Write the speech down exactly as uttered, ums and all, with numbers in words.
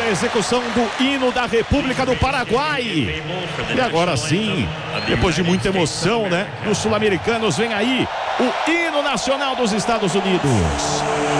a execução do hino da República do Paraguai. E agora sim, depois de muita emoção, né, dos sul-americanos, vem aí o hino nacional dos Estados Unidos.